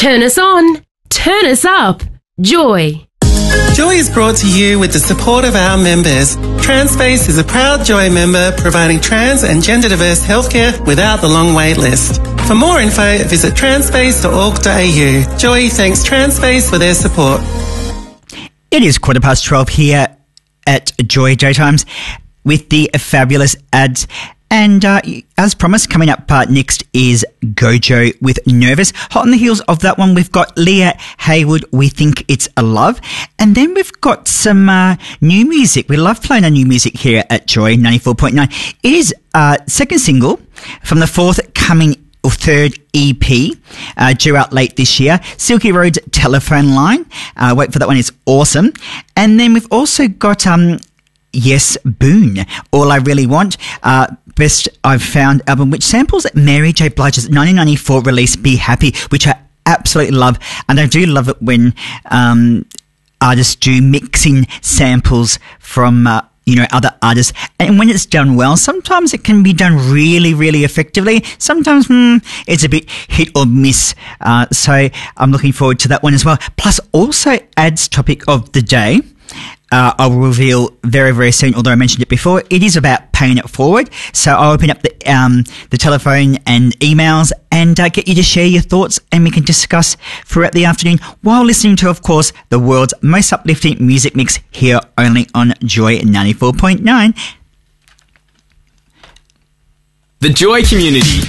Turn us on. Turn us up. Joy. Joy is brought to you with the support of our members. Transpace is a proud Joy member providing trans and gender diverse healthcare without the long wait list. For more info, visit transpace.org.au. Joy thanks Transpace for their support. It is 12:15 here at Joy Daytimes with the fabulous ads. And as promised, coming up next is Gojo with Nervous. Hot on the heels of that one, we've got Leah Haywood, We Think It's a Love. And then we've got some new music. We love playing our new music here at Joy 94.9. It is second single from the forthcoming third EP, due out late this year. Silky Road's Telephone Line. Wait for that one, it's awesome. And then we've also got Yes Boone, All I Really Want, Best I've Found album, which samples Mary J. Blige's 1994 release Be Happy, which I absolutely love. And I do love it when artists do mixing samples from other artists, and when it's done well, sometimes it can be done really, really effectively. Sometimes it's a bit hit or miss. So I'm looking forward to that one as well. Plus, also adds topic of the day. I will reveal very, very soon, although I mentioned it before. It is about paying it forward. So I'll open up the telephone and emails and get you to share your thoughts, and we can discuss throughout the afternoon while listening to, of course, the world's most uplifting music mix here only on Joy 94.9. The Joy community.